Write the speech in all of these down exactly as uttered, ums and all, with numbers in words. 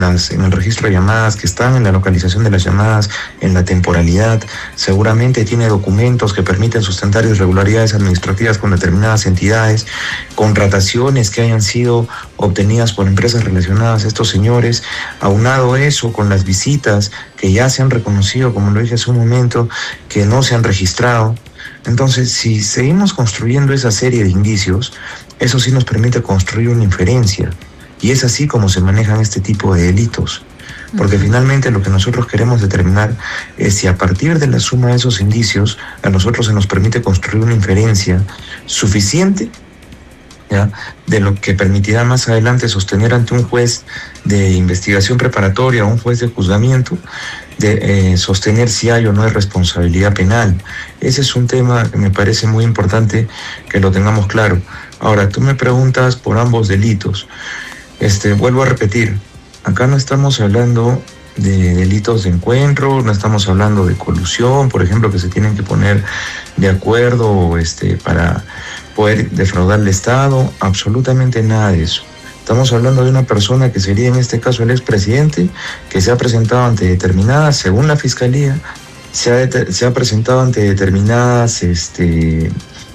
Las, en el registro de llamadas, que están en la localización de las llamadas, en la temporalidad, seguramente tiene documentos que permiten sustentar irregularidades administrativas con determinadas entidades, contrataciones que hayan sido obtenidas por empresas relacionadas a estos señores, aunado eso con las visitas que ya se han reconocido, como lo dije hace un momento, que no se han registrado. Entonces, si seguimos construyendo esa serie de indicios, eso sí nos permite construir una inferencia. Y es así como se manejan este tipo de delitos. Porque uh-huh. finalmente lo que nosotros queremos determinar es si a partir de la suma de esos indicios a nosotros se nos permite construir una inferencia suficiente, ¿ya?, de lo que permitirá más adelante sostener ante un juez de investigación preparatoria o un juez de juzgamiento de eh, sostener si hay o no hay responsabilidad penal. Ese es un tema que me parece muy importante que lo tengamos claro. Ahora, tú me preguntas por ambos delitos. Este, vuelvo a repetir, acá no estamos hablando de delitos de encuentro, no estamos hablando de colusión, por ejemplo, que se tienen que poner de acuerdo este, para poder defraudar al Estado, absolutamente nada de eso. Estamos hablando de una persona que sería en este caso el expresidente, que se ha presentado ante determinadas, según la Fiscalía, se ha, se ha presentado ante determinadas este,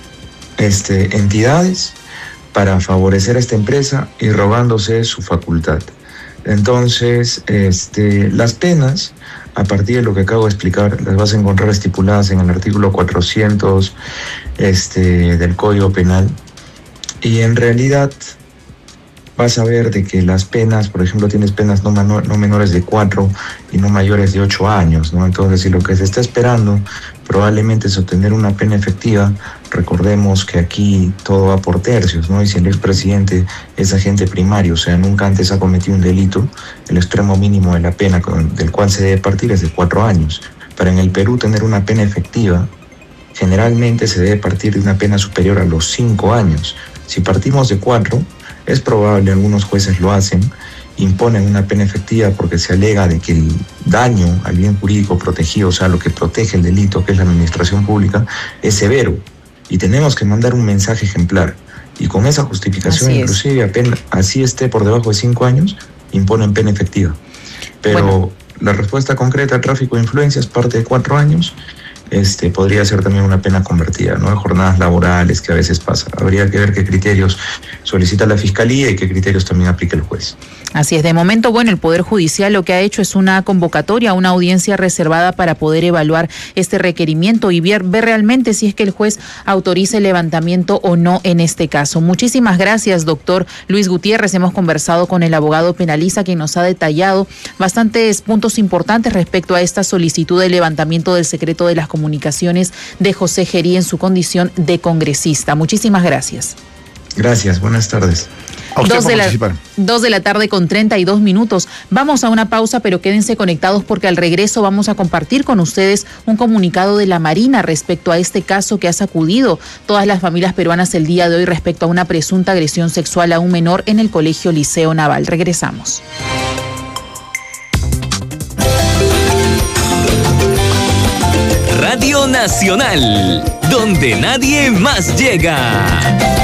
este, entidades para favorecer a esta empresa y robándose su facultad. Entonces, este, las penas, a partir de lo que acabo de explicar, las vas a encontrar estipuladas en el artículo cuatrocientos este, del Código Penal. Y en realidad vas a ver de que las penas, por ejemplo, tienes penas no, menor, no menores de cuatro y no mayores de ocho años, ¿no? Entonces, si lo que se está esperando probablemente es obtener una pena efectiva, recordemos que aquí todo va por tercios, ¿no? Y si el expresidente es agente primario, o sea, nunca antes ha cometido un delito, el extremo mínimo de la pena con, del cual se debe partir es de cuatro años. Para en el Perú tener una pena efectiva, generalmente se debe partir de una pena superior a los cinco años. Si partimos de cuatro, es probable, algunos jueces lo hacen, imponen una pena efectiva porque se alega de que el daño al bien jurídico protegido, o sea, lo que protege el delito, que es la administración pública, es severo. Y tenemos que mandar un mensaje ejemplar. Y con esa justificación, así inclusive, apenas, así esté por debajo de cinco años, imponen pena efectiva. Pero bueno, la respuesta concreta al tráfico de influencias parte de cuatro años. Este, podría ser también una pena convertida, ¿no? En jornadas laborales que a veces pasa. Habría que ver qué criterios solicita la Fiscalía y qué criterios también aplica el juez. Así es, de momento, bueno, el Poder Judicial lo que ha hecho es una convocatoria, una audiencia reservada para poder evaluar este requerimiento y ver, ver realmente si es que el juez autoriza el levantamiento o no en este caso. Muchísimas gracias, doctor Luis Gutiérrez. Hemos conversado con el abogado penalista, quien nos ha detallado bastantes puntos importantes respecto a esta solicitud de levantamiento del secreto de las comunicaciones de José Gerí en su condición de congresista. Muchísimas gracias. Gracias, buenas tardes. Dos de, la, dos de la tarde con treinta y dos minutos. Vamos a una pausa, pero quédense conectados porque al regreso vamos a compartir con ustedes un comunicado de la Marina respecto a este caso que ha sacudido todas las familias peruanas el día de hoy respecto a una presunta agresión sexual a un menor en el Colegio Liceo Naval. Regresamos. Radio Nacional, donde nadie más llega.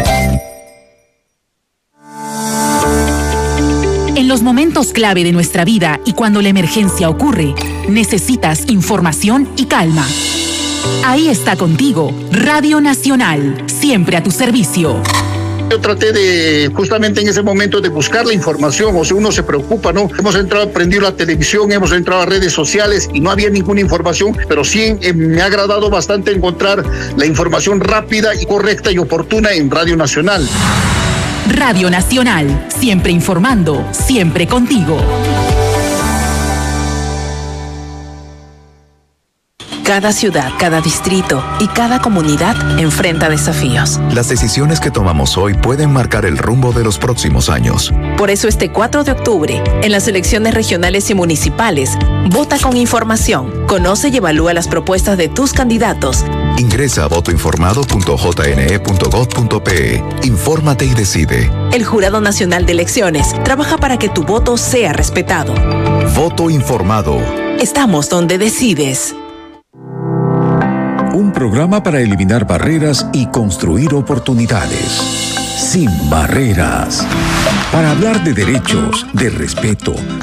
En los momentos clave de nuestra vida y cuando la emergencia ocurre, necesitas información y calma. Ahí está contigo, Radio Nacional, siempre a tu servicio. Yo traté de, justamente en ese momento, de buscar la información, o sea, uno se preocupa, ¿no? Hemos entrado, prendido la televisión, hemos entrado a redes sociales y no había ninguna información, pero sí eh, me ha agradado bastante encontrar la información rápida y correcta y oportuna en Radio Nacional. Radio Nacional, siempre informando, siempre contigo. Cada ciudad, cada distrito y cada comunidad enfrenta desafíos. Las decisiones que tomamos hoy pueden marcar el rumbo de los próximos años. Por eso este cuatro de octubre, en las elecciones regionales y municipales, vota con información, conoce y evalúa las propuestas de tus candidatos. Ingresa a voto informado punto j n e punto gov punto p e. Infórmate y decide. El Jurado Nacional de Elecciones trabaja para que tu voto sea respetado. Voto informado. Estamos donde decides. Un programa para eliminar barreras y construir oportunidades. Sin barreras. Para hablar de derechos, de respeto,